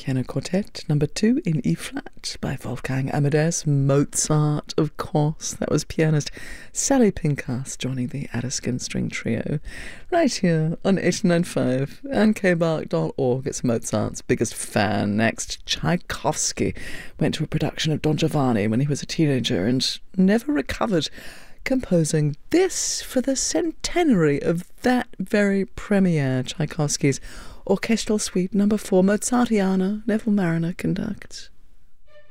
Piano Quartet number 2 in E-flat by Wolfgang Amadeus Mozart, of course. That was pianist Sally Pinkhurst joining the Addiscombe String Trio right here on 895 and kbark.org. It's Mozart's biggest fan. Next, Tchaikovsky went to a production of Don Giovanni when he was a teenager and never recovered, composing this for the centenary of that very premiere. Tchaikovsky's Orchestral Suite number 4, Mozartiana. Neville Marriner conducts.